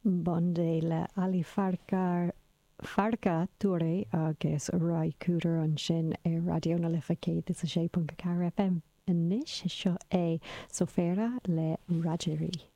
Bondé le Ali Farca túré agus roi cúidir an sin I radio na lifa céad is a 6.4 FM. Inis seo é Soféra le Rajeri.